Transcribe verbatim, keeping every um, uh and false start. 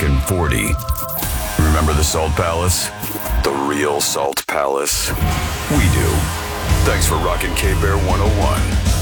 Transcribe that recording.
Rockin' forty. Remember the Salt Palace? The real Salt Palace? We do. Thanks for rocking K-Bear one oh one.